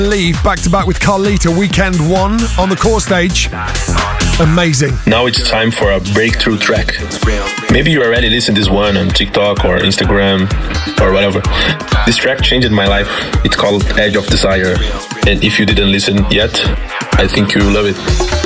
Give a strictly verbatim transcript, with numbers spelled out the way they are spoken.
Leave back to back with Carlita, Weekend One on the core stage. Amazing. Now it's time for a breakthrough track. Maybe you already listened to this one on TikTok or Instagram or whatever. This track changed my life. It's called Edge of Desire. And if you didn't listen yet, I think you will love it.